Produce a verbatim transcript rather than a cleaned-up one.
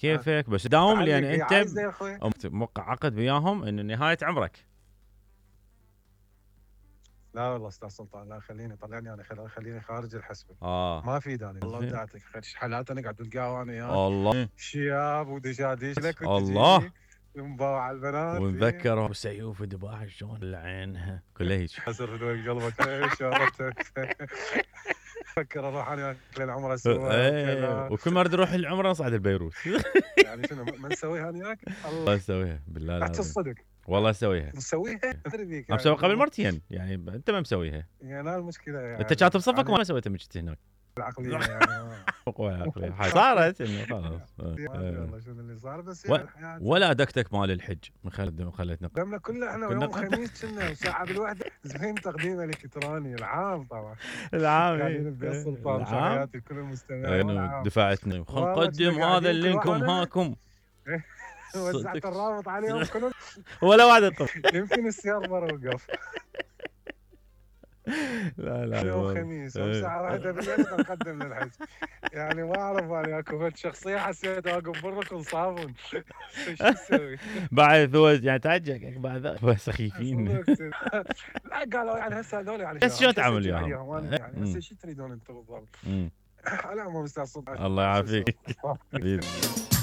كيفك بس داوم تعلق لان هي انت عايزة يا اخوي. أم- موقع عقد وياهم انه نهايه عمرك. لا والله استاذ سلطان، لا خليني طلعني انا خل- خليني خارج الحسبه. اه ما في داعي والله زين. بدعت لك خير حالات انا قاعد القهوه انا وياك الله شياب ودشاديش لك الله. وتجيني مباوع البنات. ونذكر وسيوف ذباح شلون لعينها كلها هيك. حسر دوي قلبك شارتك. فكر اروح انا وياك للعمره سوا ايه وكذا. وكل مره نروح العمره نصعد البيروت. يعني شنو ما نسويها انا وياك؟ والله الله اسويها بالله احكي العظيم. الصدق. والله اسويها. مسويها؟ ادري بيك انا يعني. مسوي قبل مرتين يعني انت ما مسويها. يعني لا المشكله يعني. انت كاتب صفك أنا وانا سويتها من جدتي هناك. العقليه يعني. قوة عقلية حاجة صارت انه خلاص. ما ادري آه. والله شنو اللي صار بس و- يعني الحياه. ولا دكتك مال الحج من خلت خلتنا قدمنا كله احنا كنا يوم قد- الخميس كنا وساعه بالوحده زين تقديم الكتروني العام طبعا. العام قاعدين ببيت سلطان العام تحياتي لكل المستمعين انه والعام. دفعتنا خل والله نقدم كنا هذا قاعدين كل اللينكم واحد- هاكم. وزعت صدق. الرابط عليهم كلهم. ولا واحد يقف. يمكن السيرفر وقف. لا لا يوم والله. خميس إيه. وساعه واحده بالليل نقدم للحج. يعني ما اعرف انا اكو فد شخصيه حسيت واقف بركن صابون. شو اسوي؟ بعد هو يعني تعجق بعد هو سخيفين. صدق. لا قالوا يعني هسه هذول يعني بس شو هسه تعامل سجل وياهم؟ عليهم، أنا يعني مم. هسه شو تريدون انتم بالضبط؟ مم. على العموم استاذ سلطان الله يعافيك. شو أسوي؟ حبيبي.